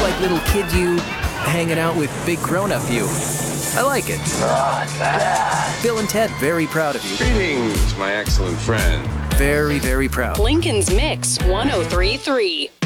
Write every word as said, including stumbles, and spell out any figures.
like little kid you hanging out with big grown-up you. I like it. Bill and Ted, very proud of you. Greetings, my excellent friend. Very, very proud. Lincoln's Mix one oh three point three.